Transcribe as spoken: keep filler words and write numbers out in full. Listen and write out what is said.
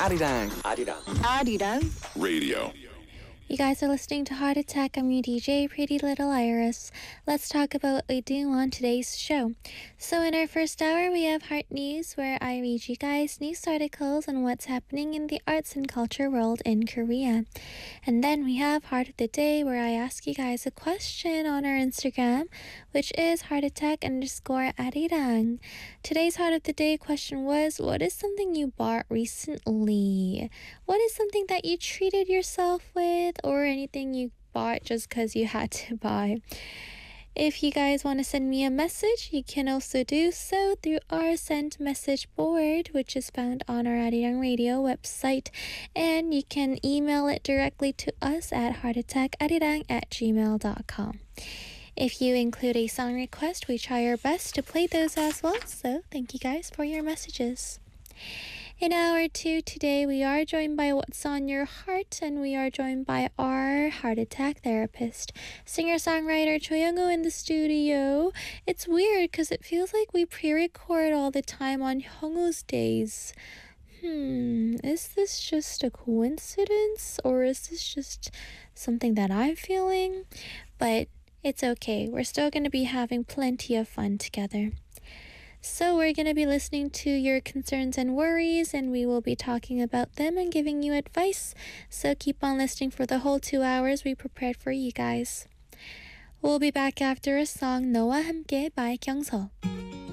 아리랑 아리랑 아리랑 Radio. You guys are listening to Heart Attack. I'm your D J, Pretty Little Iris. Let's talk about what we do on today's show. So in our first hour, we have Heart News, where I read you guys news articles on what's happening in the arts and culture world in Korea. And then we have Heart of the Day, where I ask you guys a question on our Instagram, which is Heart Attack underscore arirang. Today's Heart of the Day question was, what is something you bought recently? What is something that you treated yourself with, or anything you bought just because you had to buy? If you guys want to send me a message, you can also do so through our send message board, which is found on our Arirang Radio website, and you can email it directly to us at heartattackarirang at gmail dot com. If you include a song request, we try our best to play those as well, so thank you guys for your messages. In hour two today, we are joined by What's on Your Heart, and we are joined by our heart attack therapist, singer-songwriter Cho Young-woo in the studio. It's weird because it feels like we pre-record all the time on Hyung-woo's days. Hmm, is this just a coincidence, or is this just something that I'm feeling? But it's okay. We're still going to be having plenty of fun together. So we're going to be listening to your concerns and worries, and we will be talking about them and giving you advice. So keep on listening for the whole two hours we prepared for you guys. We'll be back after a song, 너와 함께 by Kyungso.